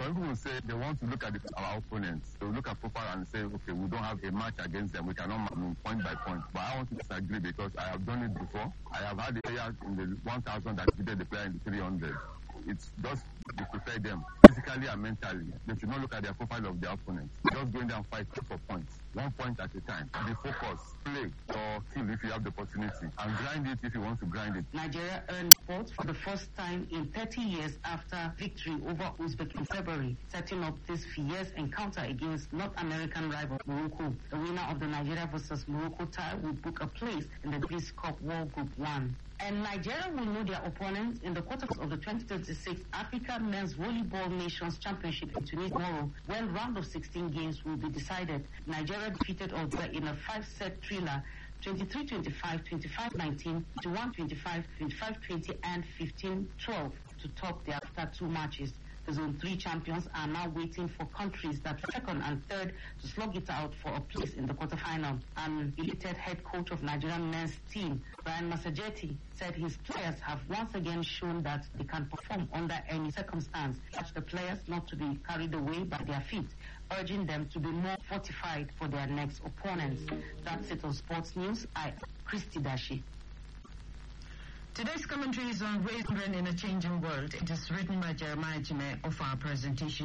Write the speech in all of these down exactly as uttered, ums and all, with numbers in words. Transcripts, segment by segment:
Some people will say they want to look at the, our opponents. They will look at profile and say, okay, we don't have a match against them. We cannot I mean, point by point. But I want to disagree because I have done it before. I have had the players in the one thousand that defeated the player in the three hundred. It's just to prepare them physically and mentally. They should not look at their profile of their opponents. Just go in there and fight for points. One point at a time. Be focused, play, or kill if you have the opportunity. And grind it if you want to grind it. Nigeria earned sport for the first time in thirty years after victory over Uzbek in February, setting up this fierce encounter against North American rival Morocco. The winner of the Nigeria versus Morocco tie will book a place in the Peace Cup World Group one. And Nigeria will know their opponents in the quarters of the twenty twenty-six Africa Men's Volleyball Nations Championship in Tunisia tomorrow, when round of sixteen games will be decided. Nigeria defeated Algeria in a five-set thriller, twenty-three twenty-five, twenty-five nineteen, twenty-one twenty-five, twenty-five twenty, and fifteen twelve to top their after two matches. The Zone three champions are now waiting for countries that second and third to slug it out for a place in the quarterfinal. An elated head coach of Nigerian men's team, Brian Massajetti, said his players have once again shown that they can perform under any circumstance. Urged the players not to be carried away by their feet, urging them to be more fortified for their next opponents. That's it on Sports News. I, Christy Dashi. Today's commentary is on Raising in a Changing World. It is written by Jeremiah Jime of our presentation.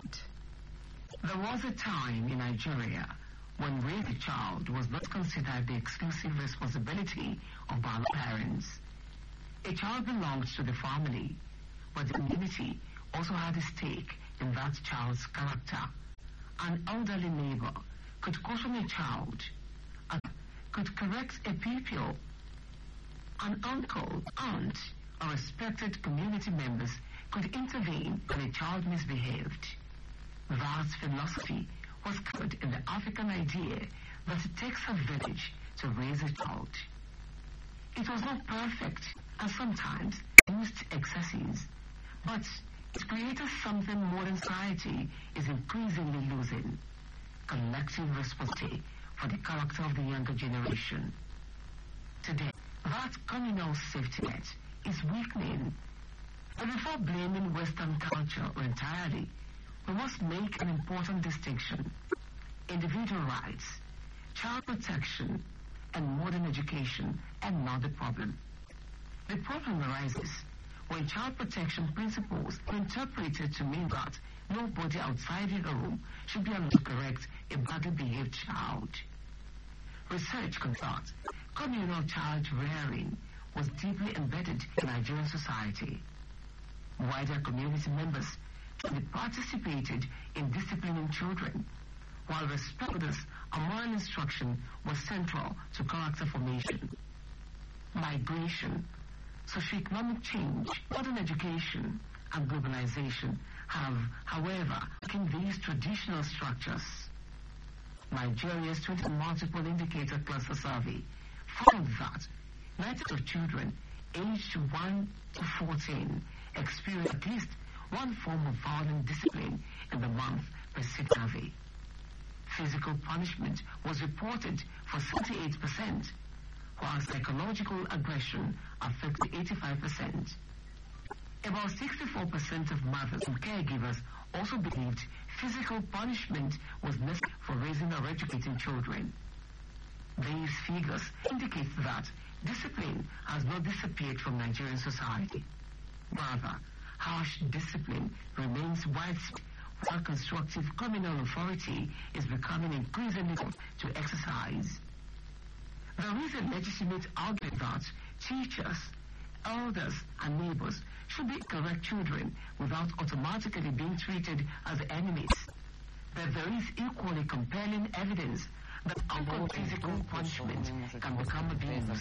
There was a time in Nigeria when raising a child was not considered the exclusive responsibility of our parents. A child belonged to the family, but the community also had a stake in that child's character. An elderly neighbor could caution a child, and could correct a pupil. An uncle, aunt, or respected community members could intervene when a child misbehaved. That philosophy was covered in the African idea that it takes a village to raise a child. It was not perfect and sometimes used excesses, but it created something modern society is increasingly losing: collective responsibility for the character of the younger generation. Today, that communal safety net is weakening. But before blaming Western culture entirely, we must make an important distinction: individual rights, child protection, and modern education are not the problem. The problem arises when child protection principles are interpreted to mean that nobody outside the home should be allowed to correct a badly behaved child. Research confirms communal child rearing was deeply embedded in Nigerian society. Wider community members participated in disciplining children, while respect for others and moral instruction was central to character formation. Migration, socioeconomic change, modern education, and globalization have, however, weakened these traditional structures. Nigeria's twenty multiple indicator cluster survey found that ninety percent of children aged one to fourteen experience at least one form of violent discipline in the month preceding survey. Physical punishment was reported for seventy-eight percent, while psychological aggression affected eighty-five percent. About sixty-four percent of mothers and caregivers also believed physical punishment was necessary for raising or educating children. These figures indicate that discipline has not disappeared from Nigerian society. Rather, harsh discipline remains widespread, while constructive communal authority is becoming increasingly difficult to exercise. There is a legitimate argument that teachers, elders, and neighbors should be correct children without automatically being treated as enemies. But there is equally compelling evidence that uncle physical punishment can become abuse.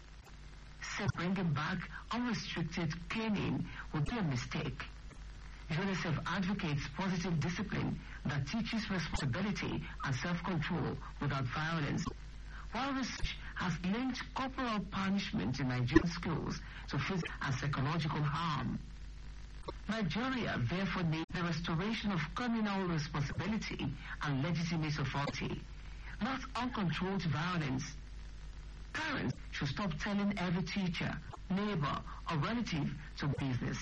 So bringing back unrestricted caning would be a mistake. UNICEF advocates positive discipline that teaches responsibility and self-control without violence, while research has linked corporal punishment in Nigerian schools to physical and psychological harm. Nigeria therefore needs the restoration of communal responsibility and legitimate authority, not uncontrolled violence. Parents should stop telling every teacher, neighbor, or relative to business.